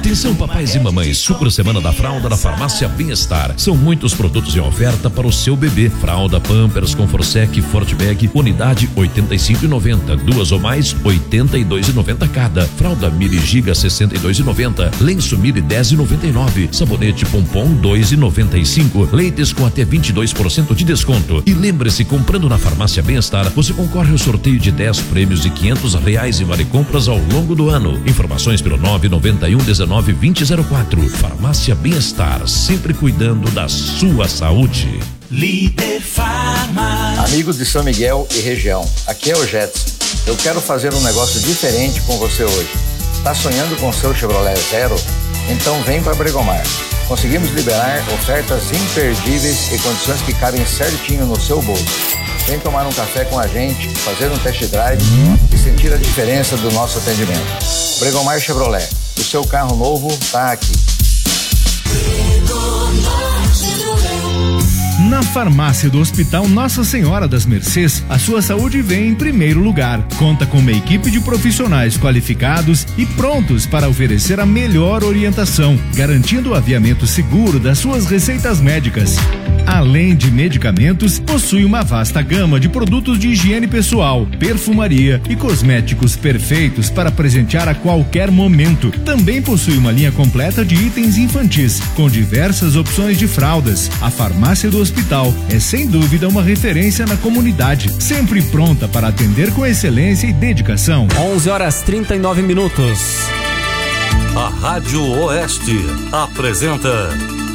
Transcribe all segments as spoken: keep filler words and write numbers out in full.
Atenção papais e mamães, super semana da fralda na Farmácia Bem-Estar. São muitos produtos em oferta para o seu bebê. Fralda Pampers com Forsec Fortbag, unidade oitenta e cinco reais e noventa centavos. Duas ou mais, oitenta e dois reais e noventa centavos cada. Fralda Mili Giga, sessenta e dois reais e noventa centavos. Lenço Mili, dez reais e noventa e nove centavos. Sabonete Pompom, dois reais e noventa e cinco centavos. Leites com até vinte e dois por cento de desconto. E lembre-se, comprando na Farmácia Bem-Estar, você concorre ao sorteio de dez prêmios de quinhentos reais e vale compras ao longo do ano. Informações pelo nove nove um, dezenove, vinte zero quatro. Farmácia Bem-Estar, sempre cuidando da sua saúde. Líder Farma. Amigos de São Miguel e região, aqui é o Jetson. Eu quero fazer um negócio diferente com você hoje. Tá sonhando com seu Chevrolet Zero? Então vem para Bregomar. Conseguimos liberar ofertas imperdíveis e condições que cabem certinho no seu bolso. Vem tomar um café com a gente, fazer um test drive e sentir a diferença do nosso atendimento. Bregomar Chevrolet, o seu carro novo tá aqui. Na farmácia do Hospital Nossa Senhora das Mercês, a sua saúde vem em primeiro lugar. Conta com uma equipe de profissionais qualificados e prontos para oferecer a melhor orientação, garantindo o aviamento seguro das suas receitas médicas. Além de medicamentos, possui uma vasta gama de produtos de higiene pessoal, perfumaria e cosméticos perfeitos para presentear a qualquer momento. Também possui uma linha completa de itens infantis, com diversas opções de fraldas. A farmácia do Hospital é sem dúvida uma referência na comunidade, sempre pronta para atender com excelência e dedicação. onze horas e trinta e nove minutos. A Rádio Oeste apresenta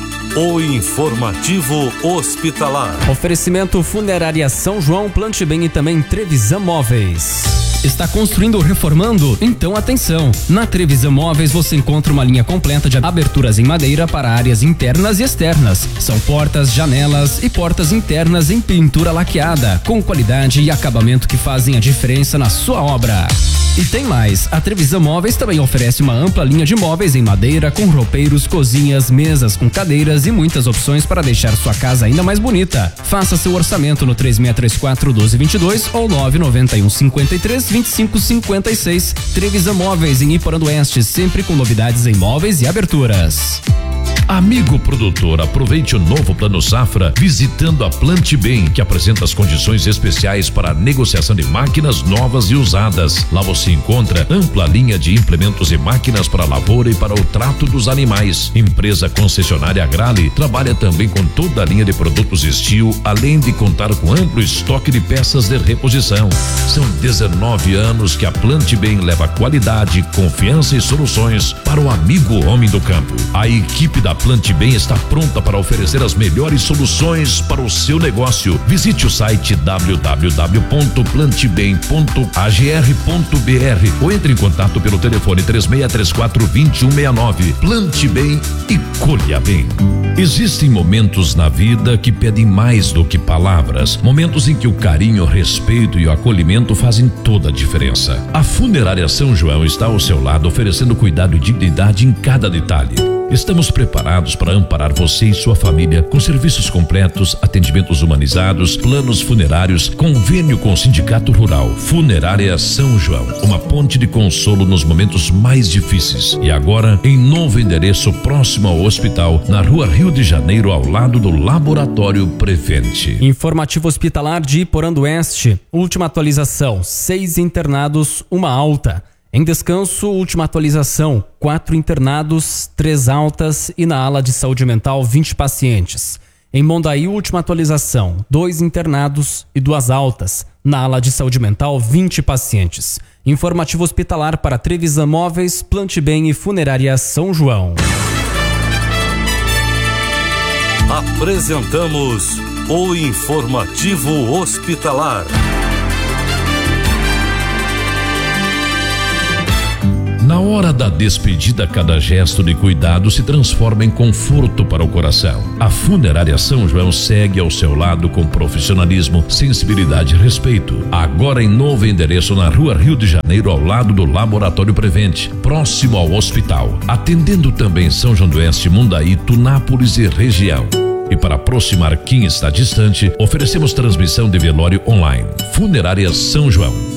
o Informativo Hospitalar. Oferecimento Funerária São João, Plante Bem e também Trevisan Móveis. Está construindo ou reformando? Então atenção! Na Trevisan Móveis você encontra uma linha completa de aberturas em madeira para áreas internas e externas. São portas, janelas e portas internas em pintura laqueada, com qualidade e acabamento que fazem a diferença na sua obra. E tem mais, a Trevisan Móveis também oferece uma ampla linha de móveis em madeira com roupeiros, cozinhas, mesas com cadeiras e muitas opções para deixar sua casa ainda mais bonita. Faça seu orçamento no três seis três quatro, um dois dois dois ou nove nove um, cinco três, vinte e cinco cinquenta e seis. Trevisan Móveis em Iporã-do-Oeste, sempre com novidades em móveis e aberturas. Amigo produtor, aproveite o novo Plano Safra visitando a Plante Bem, que apresenta as condições especiais para a negociação de máquinas novas e usadas. Lá você encontra ampla linha de implementos e máquinas para a lavoura e para o trato dos animais. Empresa concessionária Agrale trabalha também com toda a linha de produtos Steel, além de contar com amplo estoque de peças de reposição. São dezenove anos que a Plante Bem leva qualidade, confiança e soluções para o amigo homem do campo. A equipe da Plante Bem está pronta para oferecer as melhores soluções para o seu negócio. Visite o site w w w ponto plante bem ponto a g r ponto b r ou entre em contato pelo telefone três seis três quatro, dois um seis nove. Plante Bem e colha bem. Existem momentos na vida que pedem mais do que palavras, momentos em que o carinho, o respeito e o acolhimento fazem toda a diferença. A Funerária São João está ao seu lado, oferecendo cuidado e dignidade em cada detalhe. Estamos preparados para amparar você e sua família com serviços completos, atendimentos humanizados, planos funerários, convênio com o Sindicato Rural. Funerária São João, uma ponte de consolo nos momentos mais difíceis. E agora, em novo endereço próximo ao hospital, na Rua Rio de Janeiro, ao lado do Laboratório Prevente. Informativo Hospitalar de Iporã-do-Oeste. Última atualização: seis internados, uma alta. Em descanso, última atualização, quatro internados, três altas e na ala de saúde mental, vinte pacientes. Em Mondaí, última atualização, dois internados e duas altas. Na ala de saúde mental, vinte pacientes. Informativo Hospitalar para Trevisan Móveis, Plante Bem e Funerária São João. Apresentamos o Informativo Hospitalar. Na hora da despedida, cada gesto de cuidado se transforma em conforto para o coração. A Funerária São João segue ao seu lado com profissionalismo, sensibilidade e respeito. Agora em novo endereço na Rua Rio de Janeiro, ao lado do Laboratório Prevente, próximo ao hospital. Atendendo também São João do Oeste, Mundaí, Tunápolis e região. E para aproximar quem está distante, oferecemos transmissão de velório online. Funerária São João.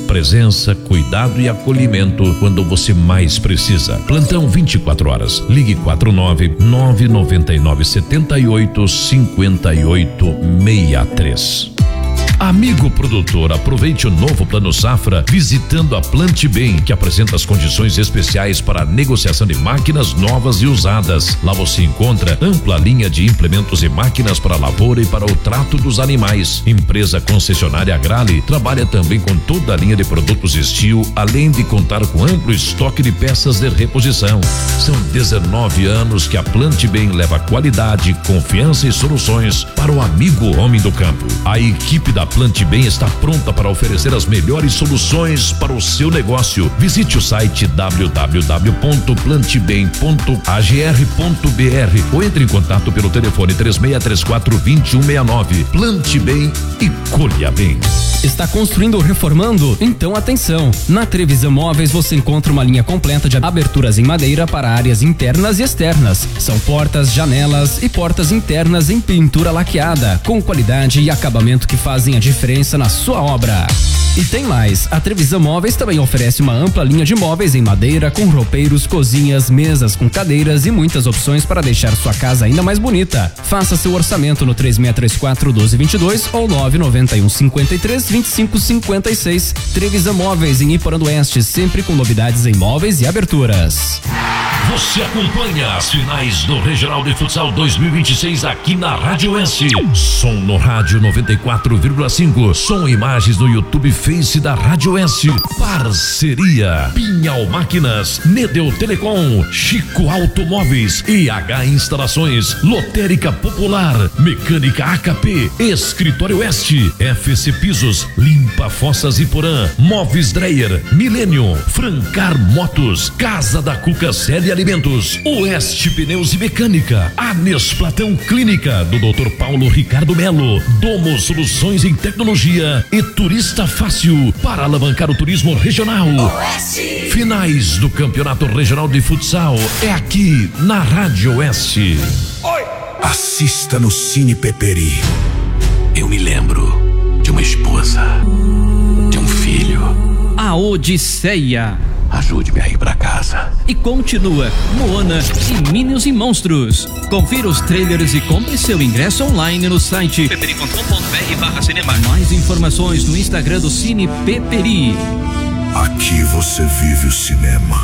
Presença, cuidado e acolhimento quando você mais precisa. Plantão vinte e quatro horas. Ligue quatro nove nove nove nove sete oito cinco oito seis três. Amigo produtor, aproveite o novo Plano Safra visitando a Plante Bem, que apresenta as condições especiais para a negociação de máquinas novas e usadas. Lá você encontra ampla linha de implementos e máquinas para a lavoura e para o trato dos animais. Empresa concessionária Agrale trabalha também com toda a linha de produtos Steel, além de contar com amplo estoque de peças de reposição. São dezenove anos que a Plante Bem leva qualidade, confiança e soluções para o amigo homem do campo. A equipe da Plante Bem está pronta para oferecer as melhores soluções para o seu negócio. Visite o site w w w ponto plante bem ponto a g r ponto b r ou entre em contato pelo telefone três seis três quatro dois um seis nove. Plante Bem e colha bem. Está construindo ou reformando? Então atenção! Na Trevisan Móveis você encontra uma linha completa de aberturas em madeira para áreas internas e externas. São portas, janelas e portas internas em pintura laqueada, com qualidade e acabamento que fazem a diferença na sua obra. E tem mais, a Trevisan Móveis também oferece uma ampla linha de móveis em madeira com roupeiros, cozinhas, mesas com cadeiras e muitas opções para deixar sua casa ainda mais bonita. Faça seu orçamento no três seis três quatro um dois dois dois ou nove nove um cinco três vinte e cinco cinquenta e seis. Trevisan Móveis em Iparandueste, sempre com novidades em móveis e aberturas. Você acompanha as finais do Regional de Futsal dois mil e vinte e seis aqui na Rádio S. Som no rádio noventa e quatro vírgula cinco. Som e imagens no YouTube Face da Rádio S. Parceria Pinhal Máquinas, Nedeu Telecom, Chico Automóveis, E H Instalações, Lotérica Popular, Mecânica A K P, Escritório Oeste, F C Pisos, Limpa Fossas e Porã, Móveis Dreyer, Milênio, Francar Motos, Casa da Cuca Célia Alimentos, Oeste Pneus e Mecânica, Anes Platão Clínica do doutor Paulo Ricardo Melo, Domo Soluções em Tecnologia e Turista Fácil para alavancar o turismo regional. Oeste. Finais do Campeonato Regional de Futsal é aqui na Rádio Oeste. Oi. Assista no Cine Peperi. Eu me lembro de uma esposa, de um filho. A Odisseia. Ajude-me a ir pra casa. E continua Moana e Minions e Monstros. Confira os trailers e compre seu ingresso online no site peperi ponto com ponto b r barra cinema. Mais informações no Instagram do Cine Peperi. Aqui você vive o cinema.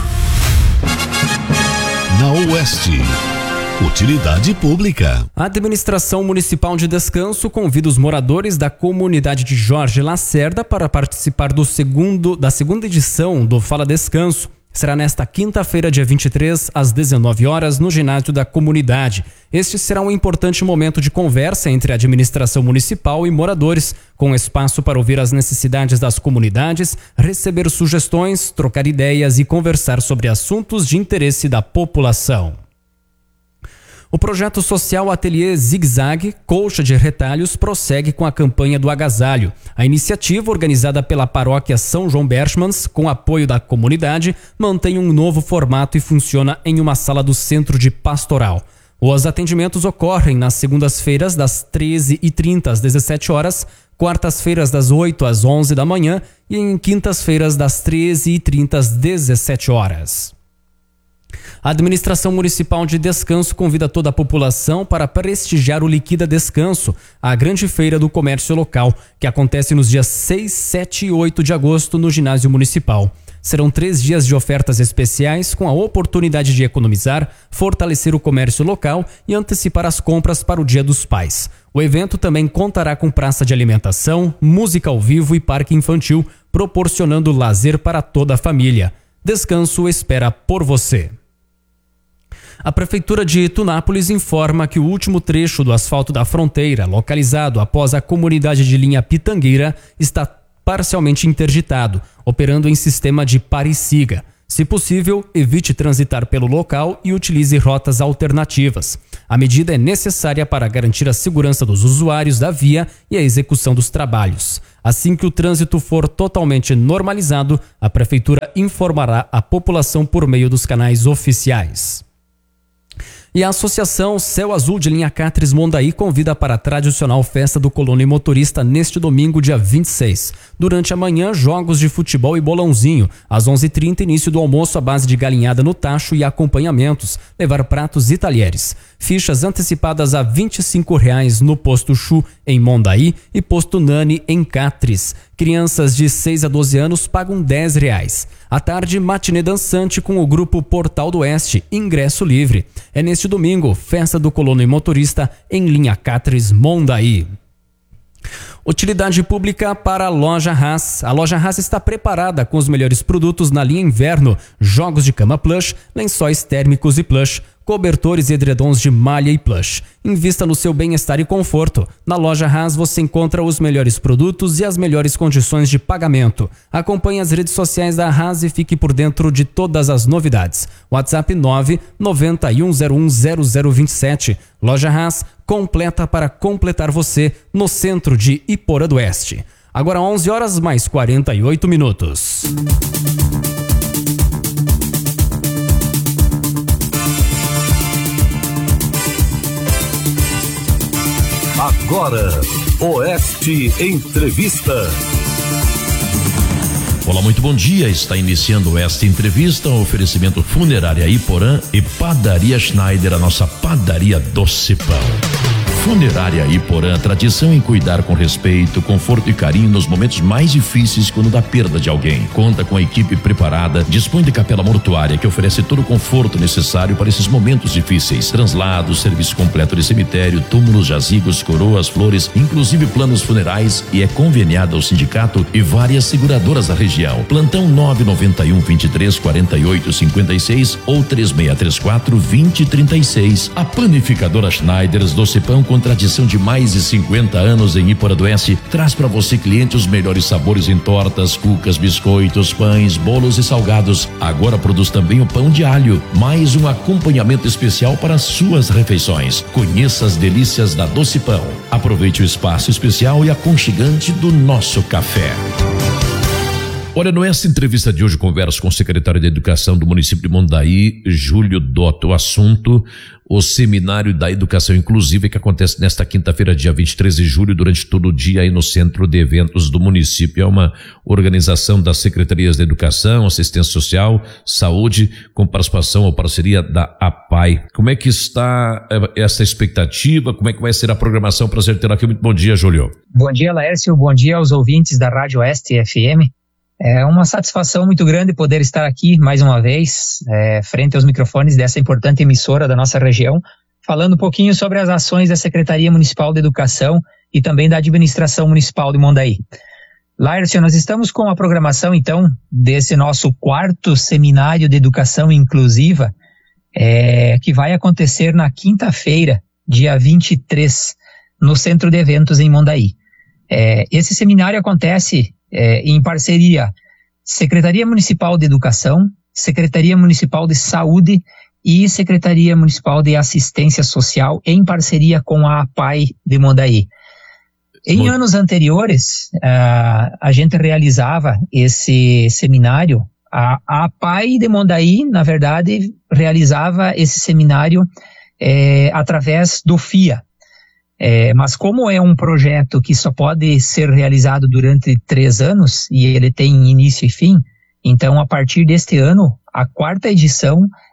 Na Oeste. Utilidade pública. A Administração Municipal de Descanso convida os moradores da comunidade de Jorge Lacerda para participar do segundo, da segunda edição do Fala Descanso. Será nesta quinta-feira, dia vinte e três, às dezenove horas, no ginásio da comunidade. Este será um importante momento de conversa entre a administração municipal e moradores, com espaço para ouvir as necessidades das comunidades, receber sugestões, trocar ideias e conversar sobre assuntos de interesse da população. O projeto social Ateliê Zig Zag, Colcha de Retalhos, prossegue com a campanha do agasalho. A iniciativa, organizada pela paróquia São João Berchmans, com apoio da comunidade, mantém um novo formato e funciona em uma sala do Centro de Pastoral. Os atendimentos ocorrem nas segundas-feiras das treze e trinta às dezessete horas, quartas-feiras das oito às onze da manhã e em quintas-feiras das treze e trinta às dezessete horas. A Administração Municipal de Descanso convida toda a população para prestigiar o Liquida Descanso, a grande feira do comércio local, que acontece nos dias seis, sete e oito de agosto no ginásio municipal. Serão três dias de ofertas especiais com a oportunidade de economizar, fortalecer o comércio local e antecipar as compras para o Dia dos Pais. O evento também contará com praça de alimentação, música ao vivo e parque infantil, proporcionando lazer para toda a família. Descanso espera por você. A Prefeitura de Tunápolis informa que o último trecho do asfalto da fronteira, localizado após a comunidade de linha Pitangueira, está parcialmente interditado, operando em sistema de pare e siga. Se possível, evite transitar pelo local e utilize rotas alternativas. A medida é necessária para garantir a segurança dos usuários da via e a execução dos trabalhos. Assim que o trânsito for totalmente normalizado, a Prefeitura informará a população por meio dos canais oficiais. E a Associação Céu Azul de Linha Catres Mondaí convida para a tradicional festa do colono e motorista neste domingo, dia vinte e seis. Durante a manhã, jogos de futebol e bolãozinho. Às onze e trinta, início do almoço à base de galinhada no tacho e acompanhamentos. Levar pratos e talheres. Fichas antecipadas a vinte e cinco reais no Posto Chu, em Mondaí, e Posto Nani, em Catres. Crianças de seis a doze anos pagam dez reais. À tarde, matinê dançante com o grupo Portal do Oeste, ingresso livre. É neste domingo, festa do colono e motorista em Linha Catres Mondaí. Utilidade pública para a Loja Haas. A Loja Haas está preparada com os melhores produtos na linha inverno, jogos de cama plush, lençóis térmicos e plush, cobertores e edredons de malha e plush. Invista no seu bem-estar e conforto. Na Loja Haas você encontra os melhores produtos e as melhores condições de pagamento. Acompanhe as redes sociais da Haas e fique por dentro de todas as novidades. WhatsApp nove nove um zero um zero zero dois sete. Loja Haas, completa para completar você, no centro de Iporã do Oeste. Agora onze horas mais quarenta e oito minutos. Agora, Oeste Entrevista. Olá, muito bom dia. Está iniciando esta entrevista, um oferecimento Funerária Iporã e Padaria Schneider, a nossa padaria doce pão. Funerária Iporã, tradição em cuidar com respeito, conforto e carinho nos momentos mais difíceis quando da perda de alguém. Conta com a equipe preparada, dispõe de capela mortuária que oferece todo o conforto necessário para esses momentos difíceis. Translados, serviço completo de cemitério, túmulos, jazigos, coroas, flores, inclusive planos funerais, e é conveniada ao sindicato e várias seguradoras da região. Plantão nove nove um, vinte e três, quarenta e oito, cinquenta e seis ou três seis três quatro, vinte, trinta e seis. A panificadora Schneiders Doce Pão, com tradição de mais de cinquenta anos em Iporã do Oeste, traz para você, cliente, os melhores sabores em tortas, cucas, biscoitos, pães, bolos e salgados. Agora produz também o pão de alho, mais um acompanhamento especial para suas refeições. Conheça as delícias da Doce Pão. Aproveite o espaço especial e aconchegante do nosso café. Olha, nessa entrevista de hoje converso com o secretário de Educação do município de Mondaí, Júlio Dotto. O assunto, o Seminário da Educação Inclusiva, que acontece nesta quinta-feira, dia vinte e três de julho, durante todo o dia aí no Centro de Eventos do município. É uma organização das Secretarias de Educação, Assistência Social, Saúde, com participação ou parceria da APAI. Como é que está essa expectativa? Como é que vai ser a programação? Prazer ter aqui. Muito bom dia, Júlio. Bom dia, Laércio. Bom dia aos ouvintes da Rádio Oeste F M. É uma satisfação muito grande poder estar aqui mais uma vez, é, frente aos microfones dessa importante emissora da nossa região, falando um pouquinho sobre as ações da Secretaria Municipal de Educação e também da Administração Municipal de Mondaí. Laércio, nós estamos com a programação, então, desse nosso quarto Seminário de Educação Inclusiva, é, que vai acontecer na quinta-feira, dia vinte e três, no Centro de Eventos em Mondaí. É, esse seminário acontece É, em parceria Secretaria Municipal de Educação, Secretaria Municipal de Saúde e Secretaria Municipal de Assistência Social, em parceria com a APAI de Mondaí. Em Bom. anos anteriores, uh, a gente realizava esse seminário, a, a APAI de Mondaí, na verdade, realizava esse seminário é, através do F I A. É, mas como é um projeto que só pode ser realizado durante três anos, e ele tem início e fim, então a partir deste ano, a quarta edição